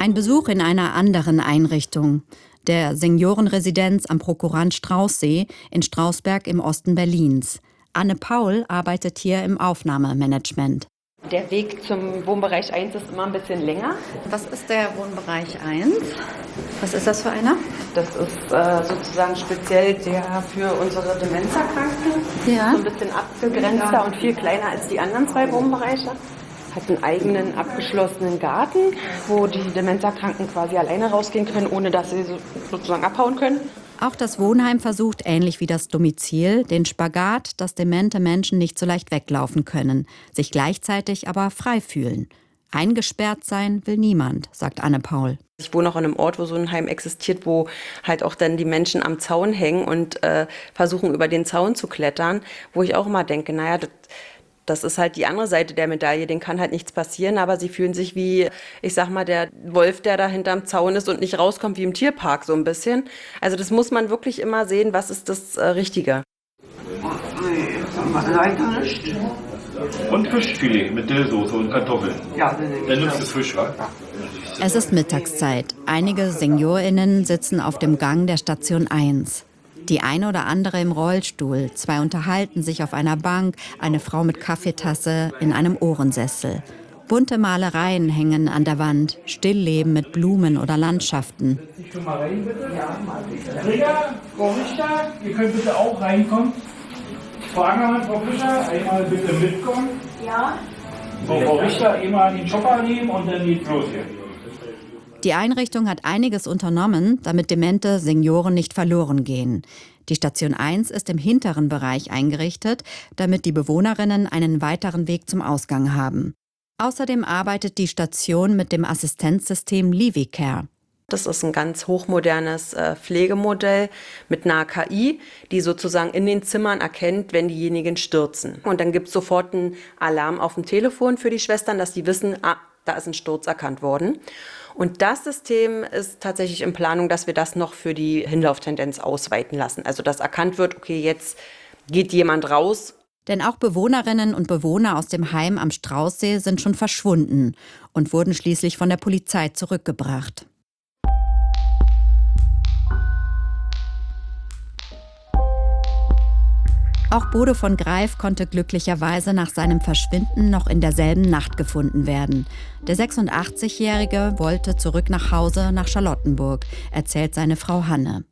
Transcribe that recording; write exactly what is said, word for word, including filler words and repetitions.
Ein Besuch in einer anderen Einrichtung, der Seniorenresidenz am Prokurant-Strauß-See in Strausberg im Osten Berlins. Anne Paul arbeitet hier im Aufnahmemanagement. Der Weg zum Wohnbereich eins ist immer ein bisschen länger. Was ist der Wohnbereich eins? Was ist das für einer? Das ist äh, sozusagen speziell der für unsere Demenzerkranken. Ja. So ein bisschen abgegrenzter und viel kleiner als die anderen zwei Wohnbereiche. Hat einen eigenen abgeschlossenen Garten, wo die Demenzerkranken quasi alleine rausgehen können, ohne dass sie so, sozusagen abhauen können. Auch das Wohnheim versucht, ähnlich wie das Domizil, den Spagat, dass demente Menschen nicht so leicht weglaufen können, sich gleichzeitig aber frei fühlen. Eingesperrt sein will niemand, sagt Anne Paul. Ich wohne auch an einem Ort, wo so ein Heim existiert, wo halt auch dann die Menschen am Zaun hängen und äh, versuchen, über den Zaun zu klettern, wo ich auch immer denke, naja, das, das ist halt die andere Seite der Medaille, denen kann halt nichts passieren, aber sie fühlen sich wie, ich sag mal, der Wolf, der da hinterm Zaun ist und nicht rauskommt, wie im Tierpark so ein bisschen. Also das muss man wirklich immer sehen, was ist das äh, Richtige. Und Fischfilet mit Dillsoße und Kartoffeln. Ja, dann nimmst du Fisch, wa? Es ist Mittagszeit. Einige SeniorInnen sitzen auf dem Gang der Station eins. Die eine oder andere im Rollstuhl, zwei unterhalten sich auf einer Bank, eine Frau mit Kaffeetasse in einem Ohrensessel. Bunte Malereien hängen an der Wand, Stillleben mit Blumen oder Landschaften. Ich komme mal rein, bitte. Träger, Frau Richter, ihr könnt bitte auch reinkommen. Frau Angermann, Frau Fischer, einmal bitte mitkommen. Ja. So, Frau Richter, einmal den Chopper nehmen und dann geht's los hier. Die Einrichtung hat einiges unternommen, damit demente Senioren nicht verloren gehen. Die Station eins ist im hinteren Bereich eingerichtet, damit die Bewohnerinnen einen weiteren Weg zum Ausgang haben. Außerdem arbeitet die Station mit dem Assistenzsystem Livicare. Das ist ein ganz hochmodernes äh, Pflegemodell mit einer K I, die sozusagen in den Zimmern erkennt, wenn diejenigen stürzen. Und dann gibt es sofort einen Alarm auf dem Telefon für die Schwestern, dass die wissen, ah, da ist ein Sturz erkannt worden. Und das System ist tatsächlich in Planung, dass wir das noch für die Hinlauftendenz ausweiten lassen. Also dass erkannt wird, okay, jetzt geht jemand raus. Denn auch Bewohnerinnen und Bewohner aus dem Heim am Straußsee sind schon verschwunden und wurden schließlich von der Polizei zurückgebracht. Auch Bodo von Greif konnte glücklicherweise nach seinem Verschwinden noch in derselben Nacht gefunden werden. Der sechsundachtzigjährige wollte zurück nach Hause nach Charlottenburg, erzählt seine Frau Hanne.